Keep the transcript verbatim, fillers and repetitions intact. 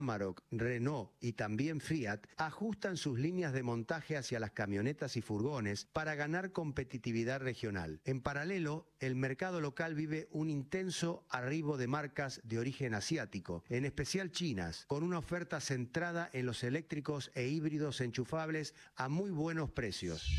Amarok, Renault y también Fiat ajustan sus líneas de montaje hacia las camionetas y furgones para ganar competitividad regional. En paralelo, el mercado local vive un intenso arribo de marcas de origen asiático, en especial chinas, con una oferta centrada en los eléctricos e híbridos enchufables a muy buenos precios.